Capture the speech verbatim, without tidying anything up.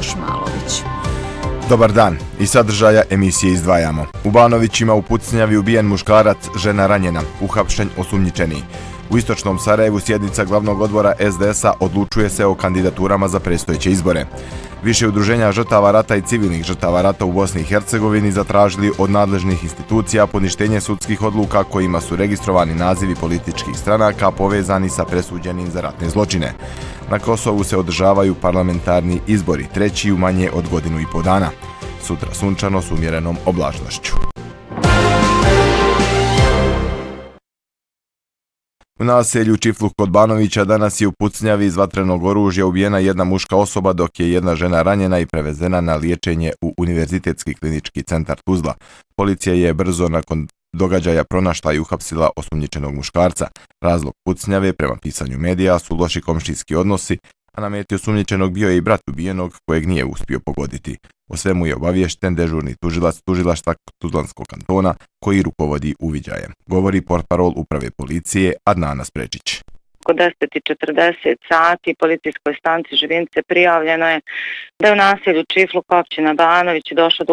Miloš Malović. Dobar dan, iz sadržaja emisije izdvajamo. U Banovićima u pucnjavi ubijen muškarac, žena ranjena, uhapšen osumnjičeni. U istočnom Sarajevu sjednica glavnog odbora es de es a odlučuje se o kandidaturama za predstojeće izbore. Više udruženja žrtava rata i civilnih žrtava rata u Bosni i Hercegovini zatražili od nadležnih institucija poništenje sudskih odluka kojima su registrovani nazivi političkih stranaka povezani sa presuđenim za ratne zločine. Na Kosovu se održavaju parlamentarni izbori, treći u manje od godinu i po dana. Sutra sunčano s umjerenom oblačnošću. U naselju Čifluk kod Banovića danas je u pucnjavi iz vatrenog oružja ubijena jedna muška osoba, dok je jedna žena ranjena i prevezena na liječenje u Univerzitetski klinički centar Tuzla. Policija je brzo nakon događaja pronašla i uhapsila osumnjičenog muškarca. Razlog pucnjave, prema pisanju medija, su loši komšijski odnosi, a na meti osumnjičenog bio je i brat ubijenog kojeg nije uspio pogoditi. O svemu je obaviješten dežurni tužilac tužilaštva Tuzlanskog kantona koji rukovodi uviđajem. Govori portparol uprave policije Adnana Sprečić. Oko deset i četrdeset sati policijskoj stanici Živince prijavljeno je da je u naselju Čifluk, općina Banović, došlo do